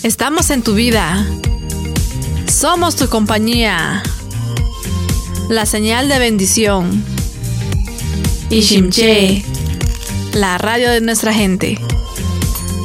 Estamos en tu vida. Somos tu compañía. La señal de bendición. Ishimche, la radio de nuestra gente.